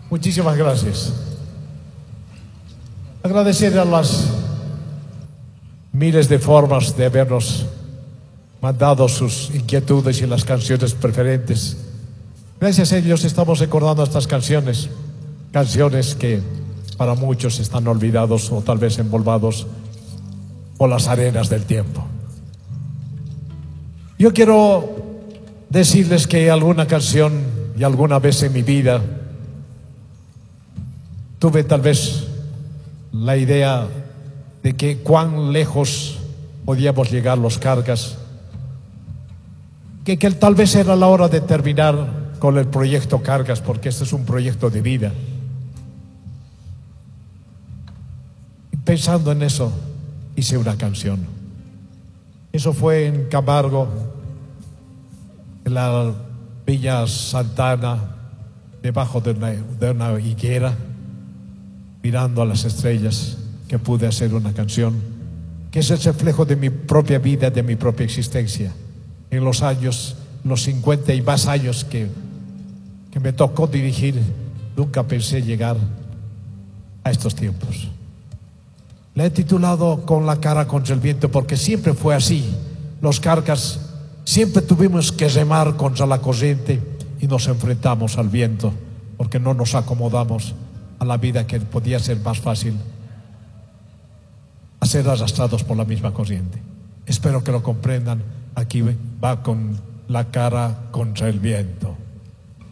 Muchísimas gracias. Agradecer a las miles de formas de habernos mandado sus inquietudes y las canciones preferentes. Gracias a ellos estamos recordando estas canciones que para muchos están olvidados o tal vez envolvados por las arenas del tiempo. Yo quiero decirles que alguna canción y alguna vez en mi vida tuve tal vez la idea de que cuán lejos podíamos llegar los Carcas, que tal vez era la hora de terminar con el proyecto Carcas, porque este es un proyecto de vida. Y pensando en eso, hice una canción. Eso fue en Camargo, en la Villa Santana, debajo de una higuera, mirando a las estrellas, que pude hacer una canción que es el reflejo de mi propia vida, de mi propia existencia. En los 50 y más años que me tocó dirigir, nunca pensé llegar a estos tiempos. La he titulado Con la cara contra el viento, porque siempre fue así. Los Carcas siempre tuvimos que remar contra la corriente y nos enfrentamos al viento, porque no nos acomodamos a la vida que podía ser más fácil a ser arrastrados por la misma corriente. Espero que lo comprendan. Aquí va Con la cara contra el viento.